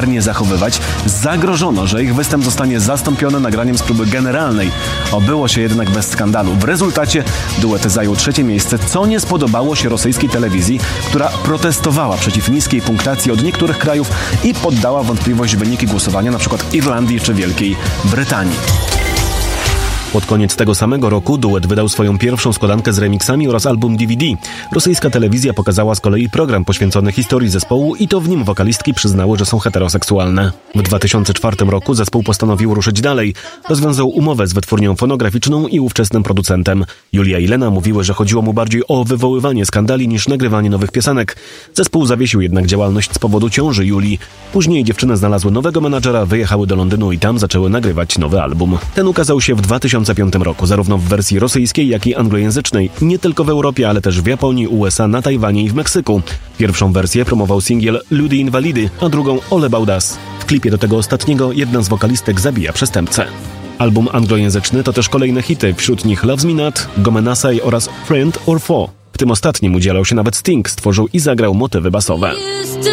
bezkarnie zachowywać. Zagrożono, że ich występ zostanie zastąpiony nagraniem z próby generalnej. Obyło się jednak bez skandalu. W rezultacie duet zajął 3. miejsce, co nie spodobało się rosyjskiej telewizji, która protestowała przeciw niskiej punktacji od niektórych krajów i poddała wątpliwość wyniki głosowania np. Irlandii czy Wielkiej Brytanii. Pod koniec tego samego roku duet wydał swoją pierwszą składankę z remixami oraz album DVD. Rosyjska telewizja pokazała z kolei program poświęcony historii zespołu i to w nim wokalistki przyznały, że są heteroseksualne. W 2004 roku zespół postanowił ruszyć dalej. Rozwiązał umowę z wytwórnią fonograficzną i ówczesnym producentem. Julia i Lena mówiły, że chodziło mu bardziej o wywoływanie skandali niż nagrywanie nowych piosenek. Zespół zawiesił jednak działalność z powodu ciąży Julii. Później dziewczyny znalazły nowego menadżera, wyjechały do Londynu i tam zaczęły nagrywać nowy album. Ten ukazał się w 2005 roku, zarówno w wersji rosyjskiej, jak i anglojęzycznej. Nie tylko w Europie, ale też w Japonii, USA, na Tajwanie i w Meksyku. Pierwszą wersję promował singiel Ludy Inwalidy, a drugą All About Us. W klipie do tego ostatniego jedna z wokalistek zabija przestępcę. Album anglojęzyczny to też kolejne hity, wśród nich Loves Me Not, Gomenasai oraz Friend or Foe. W tym ostatnim udzielał się nawet Sting, stworzył i zagrał motywy basowe.